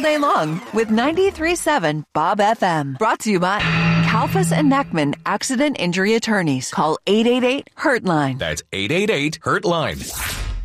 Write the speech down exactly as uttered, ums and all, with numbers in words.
all day long with ninety-three point seven Bob F M. Brought to you by Kalfas and Neckman Accident Injury Attorneys. Call eight eight eight, hurt line. That's eight eight eight, hurt line.